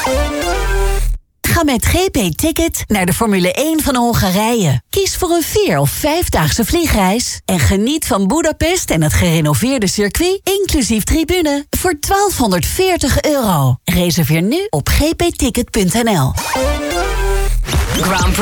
Ga met GP Ticket naar de Formule 1 van Hongarije. Kies voor een 4- of 5-daagse vliegreis en geniet van Budapest en het gerenoveerde circuit, inclusief tribune, voor €1240. Reserveer nu op gpticket.nl.